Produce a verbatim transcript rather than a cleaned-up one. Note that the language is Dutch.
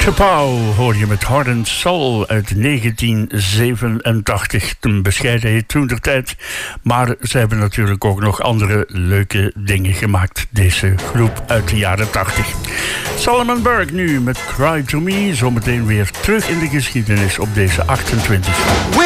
Chappelle hoor je met Heart and Soul uit negentien zevenentachtig. Een bescheidenheid toen der tijd. Maar ze hebben natuurlijk ook nog andere leuke dingen gemaakt. Deze groep uit de jaren tachtig. Solomon Burke nu met Cry to Me. Zometeen weer terug in de geschiedenis op deze achtentwintig.